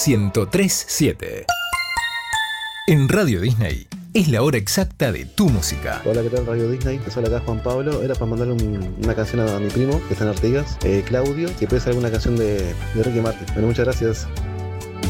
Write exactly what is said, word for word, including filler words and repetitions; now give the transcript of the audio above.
ciento tres punto siete. En Radio Disney es la hora exacta de tu música. Hola, ¿qué tal Radio Disney? Te soy acá Juan Pablo. Era para mandarle un, una canción a mi primo, que está en Artigas, eh, Claudio, que puede ser alguna canción de, de Ricky Martin. Bueno, muchas gracias.